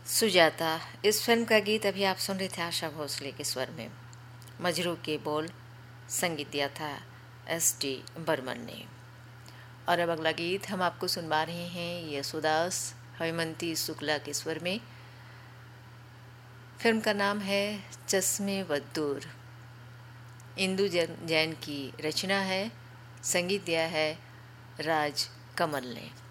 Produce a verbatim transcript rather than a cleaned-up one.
सुजाता, इस फिल्म का गीत अभी आप सुन रहे थे आशा भोसले के स्वर में। मजरू के बोल संगीत दिया था एस टी बर्मन ने। और अब अगला गीत हम आपको सुनवा रहे हैं यशोदास हेमंती शुक्ला के स्वर में। फिल्म का नाम है चश्मे वद्दूर। इंदु जैन की रचना है, संगीत दिया है राज कमल ने।